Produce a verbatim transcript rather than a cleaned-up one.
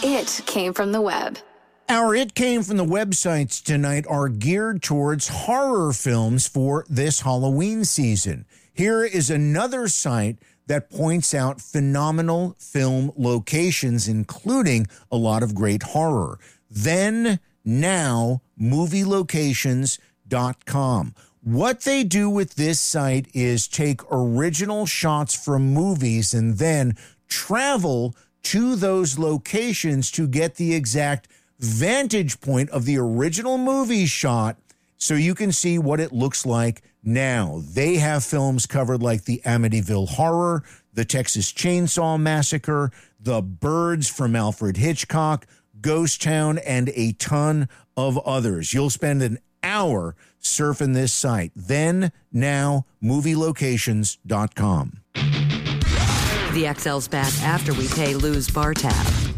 It came from the web. Our It Came from the websites tonight are geared towards horror films for this Halloween season. Here is another site that points out phenomenal film locations, including a lot of great horror. Then Now Movie Locations dot com. What they do with this site is take original shots from movies and then travel to those locations to get the exact vantage point of the original movie shot so you can see what it looks like now. They have films covered like the Amityville Horror, the Texas Chainsaw Massacre, The Birds from Alfred Hitchcock, Ghost Town, and a ton of others. You'll spend an hour surfing this site. Then Now Movie Locations dot com. The X L's back after we pay Lou's bar tab.